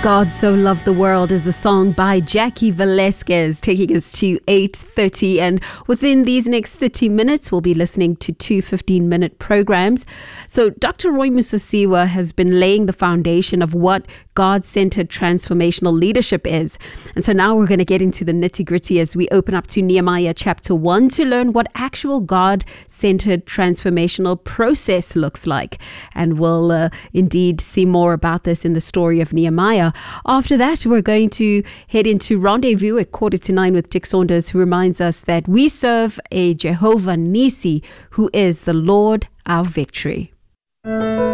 God So Loved the World is a song by Jackie Velasquez, taking us to 8:30. And within these next 30 minutes, we'll be listening to two 15-minute programs. So Dr. Roy Musosiwa has been laying the foundation of what God-centered transformational leadership is. And so now we're going to get into the nitty-gritty as we open up to Nehemiah chapter 1 to learn what actual God-centered transformational process looks like. And we'll indeed see more about this in the story of Nehemiah. After that, we're going to head into Rendezvous at 8:45 with Dick Saunders, who reminds us that we serve a Jehovah Nisi, who is the Lord our victory.